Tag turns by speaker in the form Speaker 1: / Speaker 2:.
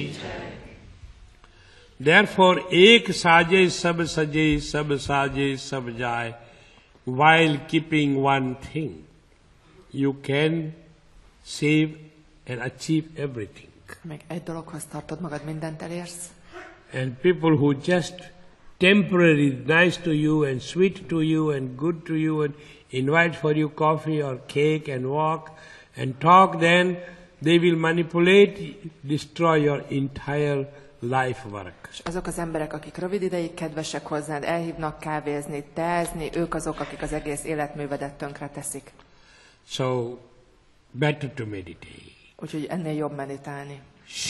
Speaker 1: Therefore, ek saje sab saje, sab saje sab jaye, while keeping one thing, you can save and achieve everything.
Speaker 2: Még egy dologhoz tartod magad, mindent elérsz.
Speaker 1: And people who just temporarily nice to you and sweet to you and good to you and invite for you coffee or cake and walk and talk, then they will manipulate, destroy your entire life work.
Speaker 2: És azok az emberek, akik rövid ideig kedvesek hozzád, elhívnak kávézni, teázni, ők azok, akik az egész életművedet tönkre teszik.
Speaker 1: So, better to meditate.
Speaker 2: Úgyhogy ennél jobb meditálni.